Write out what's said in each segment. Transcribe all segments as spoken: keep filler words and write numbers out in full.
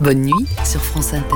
Bonne nuit sur France Inter.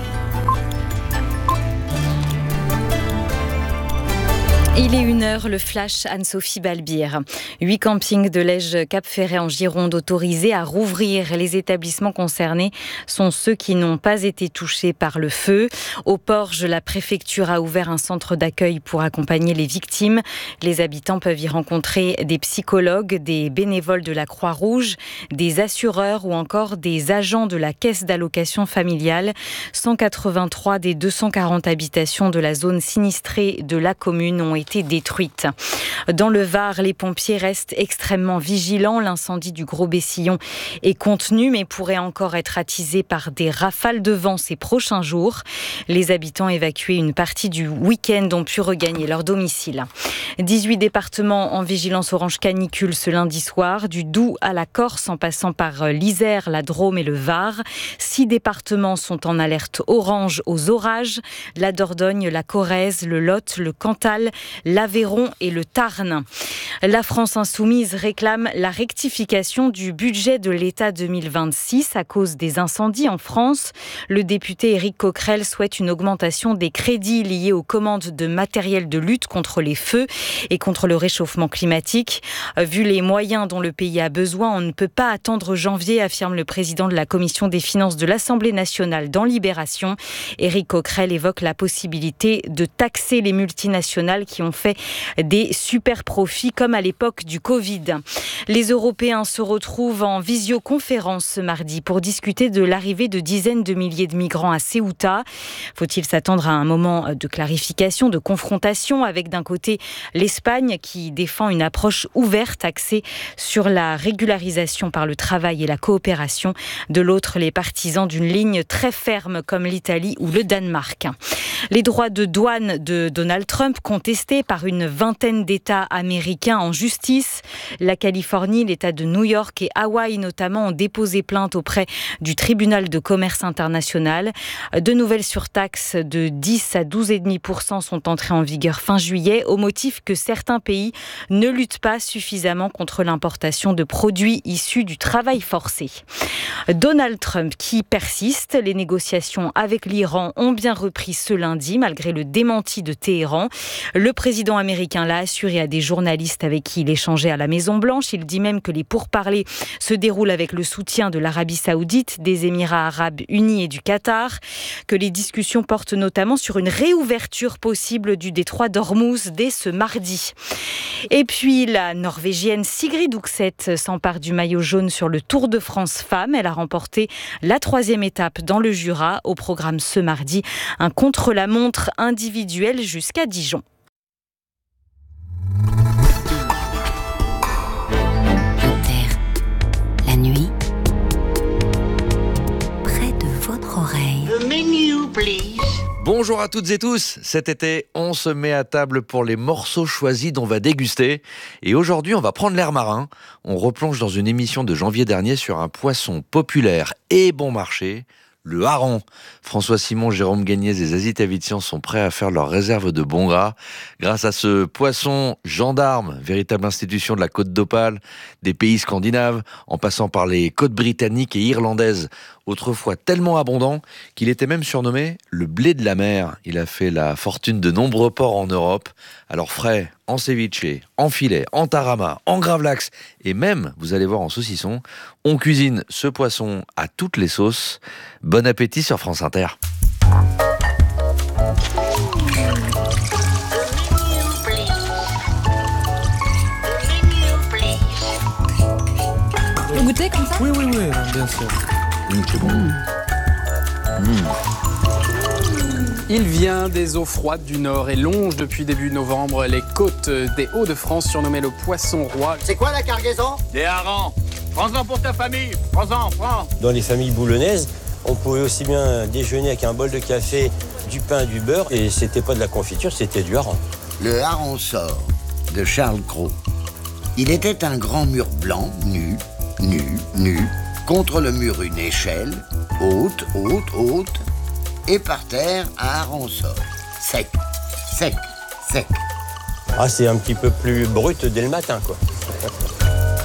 Il est une heure, le flash Anne-Sophie Balbir. Huit campings de Lège Cap-Ferret en Gironde autorisés à rouvrir. Les établissements concernés sont ceux qui n'ont pas été touchés par le feu. Au Porge, la préfecture a ouvert un centre d'accueil pour accompagner les victimes. Les habitants peuvent y rencontrer des psychologues, des bénévoles de la Croix-Rouge, des assureurs ou encore des agents de la caisse d'allocation familiale. cent quatre-vingt-trois des deux cent quarante habitations de la zone sinistrée de la commune ont été détruites. Dans le Var, les pompiers restent extrêmement vigilants. L'incendie du Gros Bessillon est contenu, mais pourrait encore être attisé par des rafales de vent ces prochains jours. Les habitants évacués une partie du week-end ont pu regagner leur domicile. dix-huit départements en vigilance orange canicule ce lundi soir, du Doubs à la Corse en passant par l'Isère, la Drôme et le Var. Six départements sont en alerte orange aux orages, la Dordogne, la Corrèze, le Lot, le Cantal, l'Aveyron et le Tarn. La France insoumise réclame la rectification du budget de l'État deux mille vingt-six à cause des incendies en France. Le député Éric Coquerel souhaite une augmentation des crédits liés aux commandes de matériel de lutte contre les feux et contre le réchauffement climatique. Vu les moyens dont le pays a besoin, on ne peut pas attendre janvier, affirme le président de la commission des finances de l'Assemblée nationale dans Libération. Éric Coquerel évoque la possibilité de taxer les multinationales qui ont fait des super profits comme à l'époque du Covid. Les Européens se retrouvent en visioconférence ce mardi pour discuter de l'arrivée de dizaines de milliers de migrants à Ceuta. Faut-il s'attendre à un moment de clarification, de confrontation avec d'un côté l'Espagne qui défend une approche ouverte axée sur la régularisation par le travail et la coopération, de l'autre les partisans d'une ligne très ferme comme l'Italie ou le Danemark. Les droits de douane de Donald Trump contestés par une vingtaine d'États américains en justice. La Californie, l'État de New York et Hawaï notamment ont déposé plainte auprès du tribunal de commerce international. De nouvelles surtaxes de dix à douze virgule cinq pour cent sont entrées en vigueur fin juillet au motif que certains pays ne luttent pas suffisamment contre l'importation de produits issus du travail forcé. Donald Trump qui persiste. Les négociations avec l'Iran ont bien repris ce lundi malgré le démenti de Téhéran. Le président américain l'a assuré à des journalistes avec qui il échangeait à la Maison-Blanche. Il dit même que les pourparlers se déroulent avec le soutien de l'Arabie Saoudite, des Émirats Arabes Unis et du Qatar, que les discussions portent notamment sur une réouverture possible du détroit d'Ormuz dès ce mardi. Et puis la Norvégienne Sigrid Undset s'empare du maillot jaune sur le Tour de France Femmes. Elle a remporté la troisième étape dans le Jura. Au programme ce mardi, un contre-la-montre individuel jusqu'à Dijon. Inter, la nuit, près de votre oreille. The menu, please. Bonjour à toutes et tous. Cet été, on se met à table pour les morceaux choisis dont on va déguster. Et aujourd'hui, on va prendre l'air marin. On replonge dans une émission de janvier dernier sur un poisson populaire et bon marché, le hareng. François Simon, Jérôme Gagnez et Zazie Tavitian sont prêts à faire leur réserve de bon gras. Grâce à ce poisson gendarme, véritable institution de la côte d'Opale, des pays scandinaves, en passant par les côtes britanniques et irlandaises, autrefois tellement abondant qu'il était même surnommé le blé de la mer. Il a fait la fortune de nombreux ports en Europe. Alors frais, en ceviche, en filet, en tarama, en gravlax et même, vous allez voir, en saucisson, on cuisine ce poisson à toutes les sauces. Bon appétit sur France Inter. Vous goûtez comme ça ? Oui, oui, oui, bien sûr. Mmh, c'est bon. Mmh. Mmh. Il vient des eaux froides du Nord et longe depuis début novembre les côtes des Hauts-de-France, surnommé le poisson roi. C'est quoi la cargaison? Des harengs. Prends-en pour ta famille. Prends-en, prends. Dans les familles boulonnaises, on pouvait aussi bien déjeuner avec un bol de café, du pain, du beurre, et c'était pas de la confiture, c'était du hareng. Le hareng sort de Charles Cros. Il était un grand mur blanc, nu, nu, nu, contre le mur une échelle, haute, haute, haute, et par terre un hareng sort. Sec, sec, sec. Ah, c'est un petit peu plus brut dès le matin, quoi.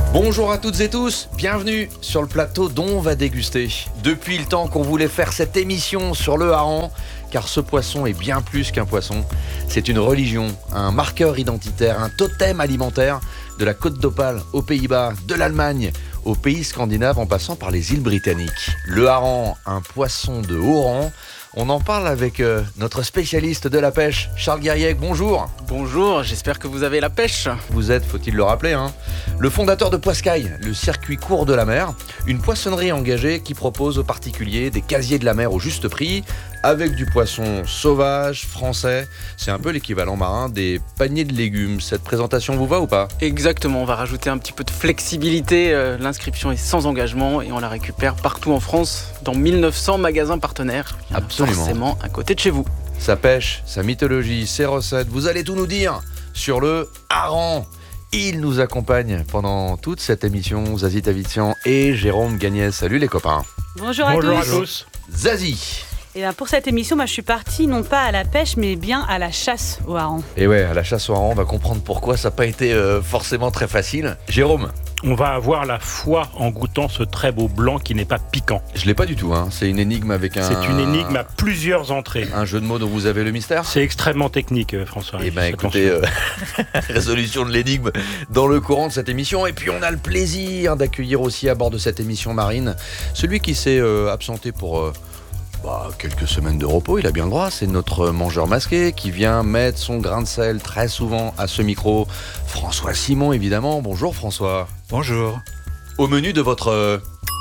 Bonjour à toutes et tous, bienvenue sur le plateau dont on va déguster. Depuis le temps qu'on voulait faire cette émission sur le hareng, car ce poisson est bien plus qu'un poisson. C'est une religion, un marqueur identitaire, un totem alimentaire de la Côte d'Opale aux Pays-Bas, de l'Allemagne aux pays scandinaves en passant par les îles britanniques. Le hareng, un poisson de haut rang. On en parle avec euh, notre spécialiste de la pêche, Charles Guiriec. Bonjour. Bonjour, j'espère que vous avez la pêche. Vous êtes, faut-il le rappeler, hein, le fondateur de Poiscaille, le circuit court de la mer, une poissonnerie engagée qui propose aux particuliers des casiers de la mer au juste prix, avec du poisson sauvage, français. C'est un peu l'équivalent marin des paniers de légumes. Cette présentation vous va ou pas ? Exactement, on va rajouter un petit peu de flexibilité. Euh, l'inscription est sans engagement et on la récupère partout en France, dans mille neuf cents magasins partenaires. Absolument. Forcément à côté de chez vous. Sa pêche, sa mythologie, ses recettes, vous allez tout nous dire sur le hareng. Il nous accompagne pendant toute cette émission, Zazie Tavitian et Jérôme Gagnès. Salut les copains. Bonjour à Bonjour tous. à tous. Zazie. Et bien pour cette émission, moi, je suis partie non pas à la pêche, mais bien à la chasse au hareng. Et ouais, à la chasse au hareng, on va comprendre pourquoi ça n'a pas été euh, forcément très facile. Jérôme. On va avoir la foi en goûtant ce très beau blanc qui n'est pas piquant. Je l'ai pas du tout, hein. C'est une énigme avec un... C'est une énigme à plusieurs entrées. Un jeu de mots dont vous avez le mystère. C'est extrêmement technique, François. Eh ben écoutez, euh, résolution de l'énigme dans le courant de cette émission. Et puis on a le plaisir d'accueillir aussi à bord de cette émission marine celui qui s'est euh, absenté pour... Euh, Bah, quelques semaines de repos, il a bien le droit. C'est notre mangeur masqué qui vient mettre son grain de sel très souvent à ce micro. François Simon, évidemment. Bonjour François. Bonjour. Au menu de votre... euh,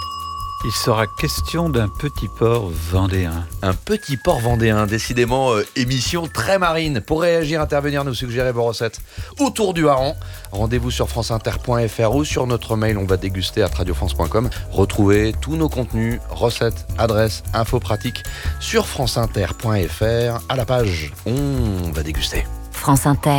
Il sera question d'un petit porc vendéen. Un petit porc vendéen, décidément euh, émission très marine. Pour réagir, intervenir, nous suggérer vos recettes autour du hareng. Rendez-vous sur franceinter point f r ou sur notre mail, on va déguster à radio france point com. Retrouvez tous nos contenus, recettes, adresses, infos pratiques sur franceinter point f r à la page On va déguster. France Inter,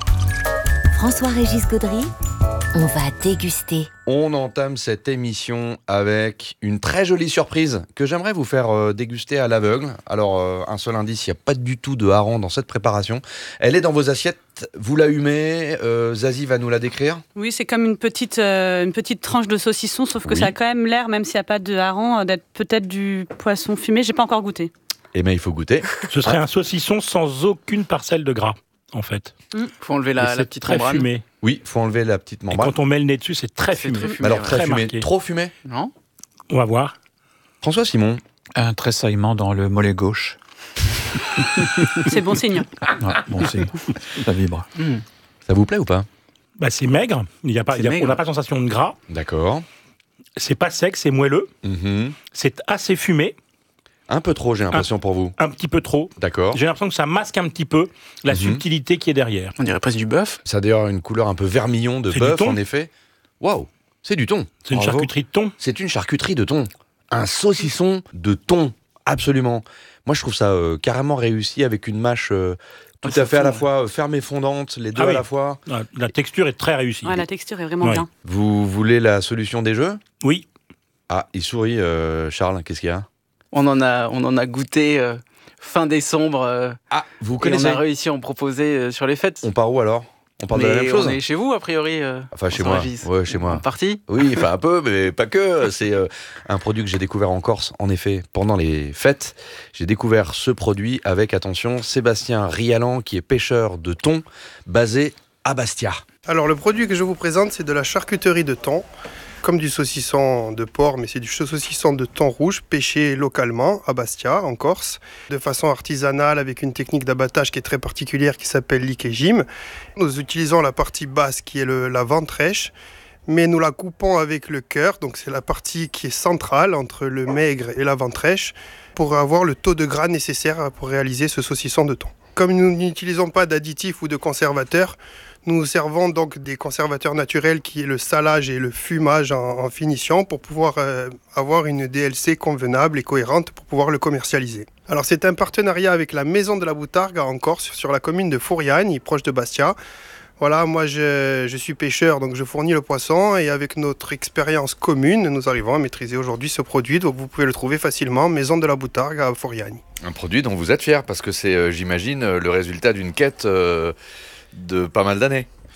François-Régis Gaudry, on va déguster. On entame cette émission avec une très jolie surprise que j'aimerais vous faire euh, déguster à l'aveugle. Alors, euh, un seul indice, il n'y a pas du tout de hareng dans cette préparation. Elle est dans vos assiettes, vous la humez, euh, Zazie va nous la décrire. Oui, c'est comme une petite, euh, une petite tranche de saucisson, sauf que Oui. ça a quand même l'air, même s'il n'y a pas de hareng, euh, d'être peut-être du poisson fumé. J'ai pas encore goûté. Eh bien, il faut goûter. Ce serait un saucisson sans aucune parcelle de gras, en fait. Faut enlever Et la, c'est la petite très membrane. fumé. Oui, il faut enlever la petite Et membrane. quand on met le nez dessus, c'est très C'est fumé. très fumé. Mais alors, très Très fumé, marqué. trop fumé. Non. On va voir. François Simon. Un tressaillement dans le mollet gauche. C'est bon signe. Ouais, bon, c'est, ça vibre. Mmh. Ça vous plaît ou pas? Bah, c'est maigre. Il y a pas, C'est il y a- maigre. on n'a pas de sensation de gras. D'accord. C'est pas sec, c'est moelleux. Mhm. C'est assez fumé. Un peu trop, j'ai l'impression, pour vous. Un petit peu trop. D'accord. J'ai l'impression que ça masque un petit peu la Mhm. subtilité qui est derrière. On dirait presque du bœuf. Ça a d'ailleurs une couleur un peu vermillon de C'est du bœuf, thon. en effet. Waouh, c'est du thon. C'est une Bravo. charcuterie de thon. C'est une charcuterie de thon. Un saucisson de thon, absolument. Moi, je trouve ça euh, carrément réussi avec une mâche euh, tout Ah, à ça fait à la fond, fois euh, ferme et fondante, les deux Ah à oui. la fois. La, la texture est très réussie. Ouais, la texture est vraiment Ouais. bien. Vous voulez la solution des jeux? Oui. Ah, il sourit, euh, Charles, qu'est-ce qu'il y a? On en a, on en a goûté euh, fin décembre. euh, Ah, vous et on connaissez? a réussi à en proposer euh, sur les fêtes. On part où alors? On parle de la Mais même chose? on est chez vous, a priori. euh, Enfin, chez François moi. Régis. Ouais, chez moi. En partie. Oui, enfin un peu, mais pas que. C'est euh, un produit que j'ai découvert en Corse, en effet, pendant les fêtes. J'ai découvert ce produit avec, attention, Sébastien Rialan, qui est pêcheur de thon, basé à Bastia. Alors le produit que je vous présente, c'est de la charcuterie de thon, comme du saucisson de porc, mais c'est du saucisson de thon rouge pêché localement à Bastia, en Corse, de façon artisanale avec une technique d'abattage qui est très particulière qui s'appelle l'ikejim. Nous utilisons la partie basse qui est le, la ventrèche, mais nous la coupons avec le cœur, donc c'est la partie qui est centrale entre le maigre et la ventrèche, pour avoir le taux de gras nécessaire pour réaliser ce saucisson de thon. Comme nous n'utilisons pas d'additifs ou de conservateurs, nous servons donc des conservateurs naturels qui est le salage et le fumage en, en finition pour pouvoir euh, avoir une D L C convenable et cohérente pour pouvoir le commercialiser. Alors c'est un partenariat avec la Maison de la Boutargue en Corse, sur la commune de Fouriane, proche de Bastia. Voilà, moi je, je suis pêcheur, donc je fournis le poisson et avec notre expérience commune, nous arrivons à maîtriser aujourd'hui ce produit. Donc vous pouvez le trouver facilement, Maison de la Boutargue à Fouriane. Un produit dont vous êtes fier, parce que c'est, euh, j'imagine, euh, le résultat d'une quête euh, de pas mal d'années.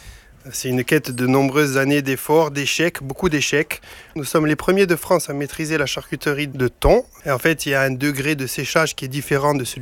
C'est une quête de nombreuses années d'efforts, d'échecs, beaucoup d'échecs. Nous sommes les premiers de France à maîtriser la charcuterie de thon. Et en fait, il y a un degré de séchage qui est différent de celui